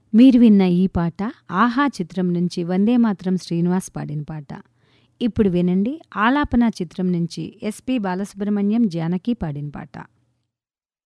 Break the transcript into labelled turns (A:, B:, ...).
A: మీరు విన్న ఈ పాట 'ఆహా' చిత్రం నుంచి వందే మాతరం శ్రీనివాస్ పాడిన పాట. ఇప్పుడు వినండి ఆలాపన చిత్రం నుంచి ఎస్పి బాలసుబ్రహ్మణ్యం, జానకి పాడిన పాట.